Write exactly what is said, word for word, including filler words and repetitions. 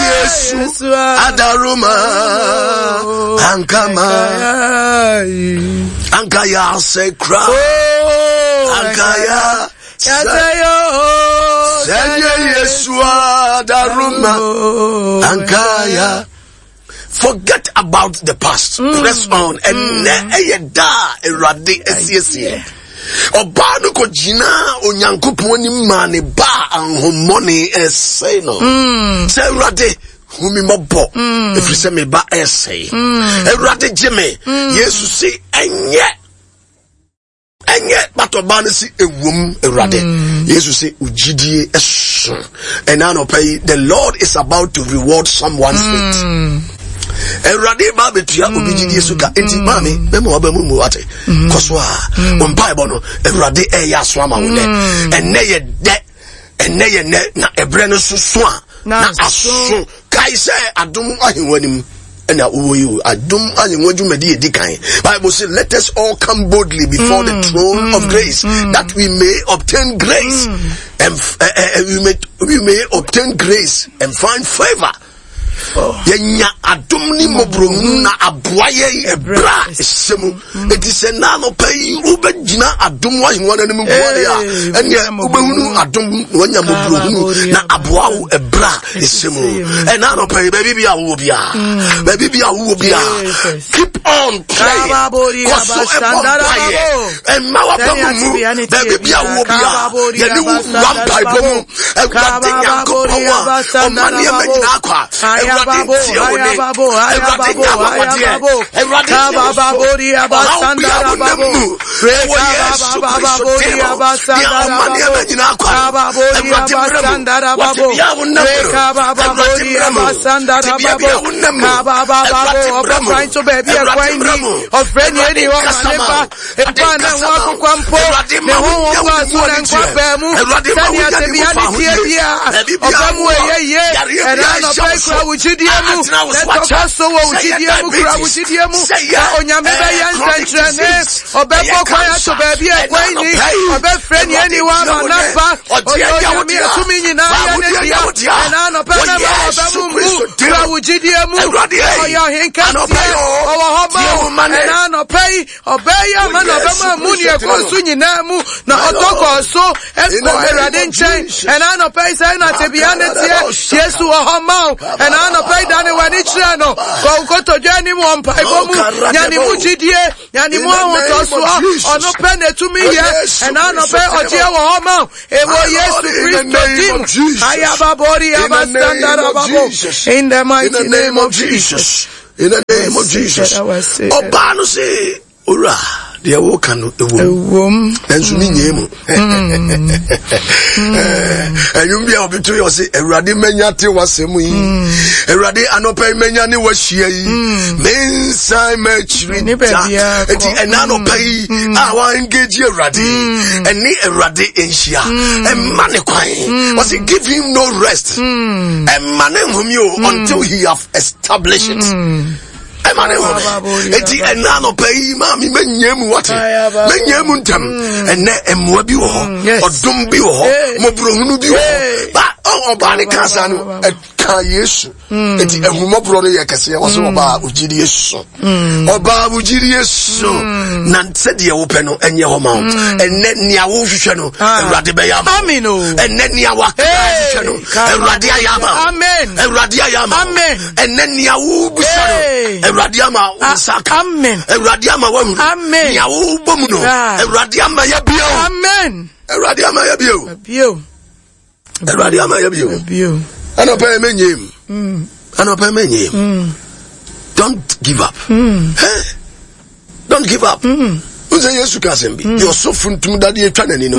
Yesu adaruma ankama ankaya se cry ankaya Senya Yesu adaruma ankaya. Forget about the past. Mm. Press on. And ne da erade esiesie. Oba no ko jina onyankopon ni ma ne ba anhomoni esay no. Say erade humi mobo. If you say me ba esay. Erade jime. Yesu say enye. Enye but oba no si ewum erade. Yesu say ujidie eson. And now no pay the Lord is about to reward someone's faith. Erade ba betua obijidi Yesu ka enti mami be mo ba mu mu ate koso a on bible no erade e ya so ama wo ne enne ye de enne ye ne na ebre no soso a na aso kai se adom ahenwanim na wo yi adom ahenwaju mede edikan Bible say let us all come boldly before the throne of grace that we may obtain grace and uh, uh, we may we may obtain grace and find favor. Yenya adom ni mobromu na aboaye ebra esemu eti se na no pay ubegina adom wa hinwa na nim gwale a ene ubehunu adom wanya mobromu na aboawo ebra esemu e na no pay baby bia wo bia baby bia wo bia keep on praying koso ebonpaye e ma wa bamu baby bia wo bia ye ni wampai bomu e kwati nyanko powa o mani e megina akwa Ayababo, ayababo, ayababo, ayababo, kabababori abasandarababu, rekabababori abasandarababu, kababori abasandarababu, rekabababori abasandarababu, kababababo, of trying to baby a quaini, of friendly any one, and one and walk kwampo, the home was one and kwapemu, Tanya to be anti of them way, yeah, and I know Uchidiemu, let us so Uchidiemu, Uchidiemu, Onyameba Yansantrane, Obebo Kwaya to baby a Quaini, Obe friend anyone on Napa, Oyami Sumina, and Anna Panama, Obamu, Uchidiemu, Oya Hinkasia, our Hobo, and Anna Pay, Obeya, Man Obama, Munia, Consuninamu, Naotoko, so, Esco Heradin change, and Anna Pay, Sana Tebianetia, yes, to a Homo, and Anna pay Danny Wanichano, go go to Jenny one Paibomu, Yanimu Chidie, Yanimu Tosua, or no pen to me yet, and Anna pay Otia Homo, it was yes to Christ, Ayababori Abastandarababu, in the mighty name of Jesus, in the name of Jesus, Obano say, Ura. They are walking a womb and swimming him. And you be able to say, a radi manyati was a wing, a radi anope manyani was she, men sign much, and nano pay our engage a radi, and need a radi in Shia, and maniquine was it give him no rest, and manem from you until he have established it. Eti enano pay mami menyemu wate menyemu ntam ene emwa bi wo odum bi wo mobrohunu bi wo ba obani kasa no eka Yesu eti ehumobro no yekese waso oba ujiri Yesu oba ujiri Yesu na nsede ye wo pe no enye ho ma ene nia wo hwehwe no Awurade be yama amen o ene nia wa hwehwe no Awurade ayama amen Awurade ayama amen ene nia wo bisa no Awurade ama usaka amen Awurade ama wa amen nia wo bomu no Awurade ama ya bio amen Awurade ama ya bio bio Awurade ama ya bio bio ano pa menyem mm ano pa menyem mm don't give up mm hey don't give up mm unse Yesu kasembi yo so funtum dade etwa nani no